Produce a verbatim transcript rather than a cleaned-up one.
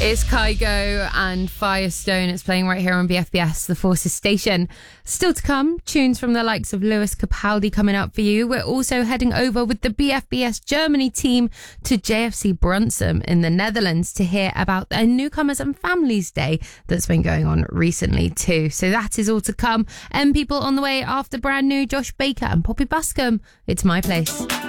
It's Kygo and Firestone. It's playing right here on B F B S, the Forces station. Still to come, tunes from the likes of Lewis Capaldi coming up for you. We're also heading over with the B F B S Germany team to J F C Brunsum in the Netherlands to hear about their Newcomers and Families Day that's been going on recently too. So that is all to come. And people on the way after brand new Josh Baker and Poppy Buscombe. It's My Place.